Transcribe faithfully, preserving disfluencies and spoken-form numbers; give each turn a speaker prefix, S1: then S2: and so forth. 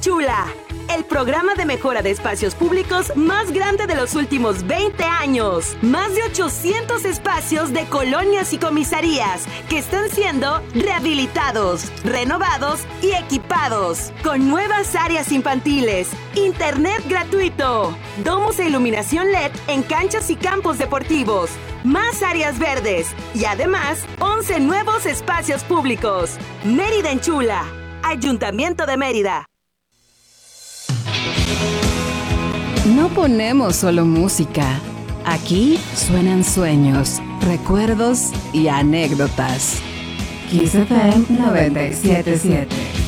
S1: Chula, el programa de mejora de espacios públicos más grande de los últimos veinte años. Más de ochocientos espacios de colonias y comisarías que están siendo rehabilitados, renovados y equipados. Con nuevas áreas infantiles, internet gratuito, domos e iluminación L E D en canchas y campos deportivos, más áreas verdes y además once nuevos espacios públicos. Mérida en Chula, Ayuntamiento de Mérida.
S2: No ponemos solo música. Aquí suenan sueños, recuerdos y anécdotas. Kiss F M noventa y siete punto siete.